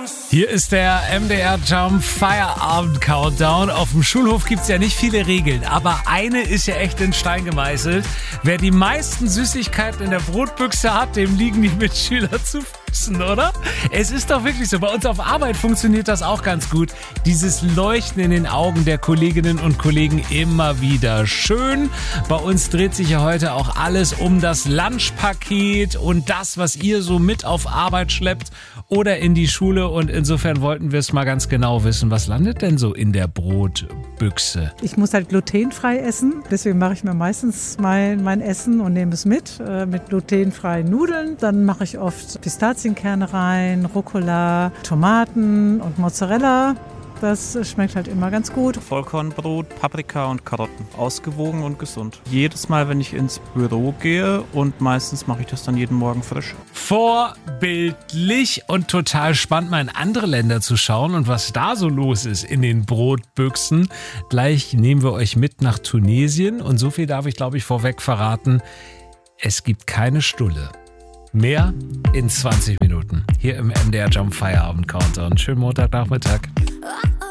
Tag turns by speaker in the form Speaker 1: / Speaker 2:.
Speaker 1: Hier ist der MDR Jump Feierabend Countdown. Auf dem Schulhof gibt's ja nicht viele Regeln, aber eine ist ja echt in Stein gemeißelt. Wer die meisten Süßigkeiten in der Brotbüchse hat, dem liegen die Mitschüler zu Füßen, oder? Es ist doch wirklich so. Bei uns auf Arbeit funktioniert das auch ganz gut. Dieses Leuchten in den Augen der Kolleginnen und Kollegen immer wieder schön. Bei uns dreht sich ja heute auch alles um das Lunchpaket und das, was ihr so mit auf Arbeit schleppt oder in die Schule. Und insofern wollten wir es mal ganz genau wissen. Was landet denn so in der Brotbüchse?
Speaker 2: Ich muss halt glutenfrei essen. Deswegen mache ich mir meistens mein Essen und nehme es mit glutenfreien Nudeln. Dann mache ich oft Pistazienkerne rein, Rucola, Tomaten und Mozzarella. Das schmeckt halt immer ganz gut.
Speaker 3: Vollkornbrot, Paprika und Karotten. Ausgewogen und gesund. Jedes Mal, wenn ich ins Büro gehe, und meistens mache ich das dann jeden Morgen frisch.
Speaker 1: Vorbildlich und total spannend, mal in andere Länder zu schauen und was da so los ist in den Brotbüchsen. Gleich nehmen wir euch mit nach Tunesien und so viel darf ich, glaube ich, vorweg verraten. Es gibt keine Stulle. Mehr in 20 Minuten. Hier im MDR Jump Feierabend Countdown. Schönen Montagnachmittag.